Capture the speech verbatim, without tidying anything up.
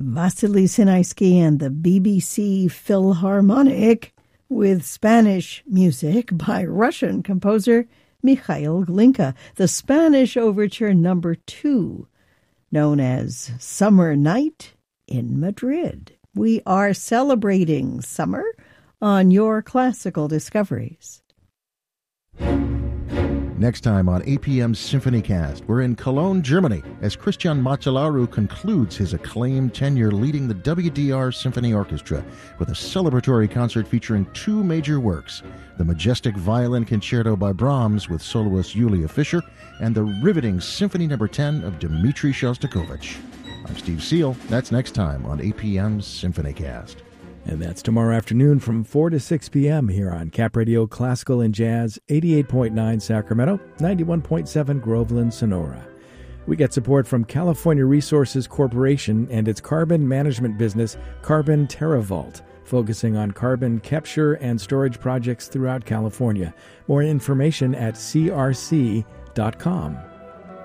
Vasily Sinaisky and the B B C Philharmonic with Spanish music by Russian composer Mikhail Glinka, the Spanish Overture number two, known as Summer Night in Madrid. We are celebrating summer on Your Classical Discoveries. Next time on A P M's SymphonyCast, we're in Cologne, Germany, as Christian Macellaro concludes his acclaimed tenure leading the W D R Symphony Orchestra with a celebratory concert featuring two major works, the majestic Violin Concerto by Brahms with soloist Yulia Fischer, and the riveting Symphony Number ten of Dmitri Shostakovich. I'm Steve Seal. That's next time on A P M's SymphonyCast. And that's tomorrow afternoon from four to six p.m. here on Cap Radio Classical and Jazz, eighty-eight point nine Sacramento, ninety-one point seven Groveland, Sonora. We get support from California Resources Corporation and its carbon management business, Carbon TerraVault, focusing on carbon capture and storage projects throughout California. More information at c r c dot com.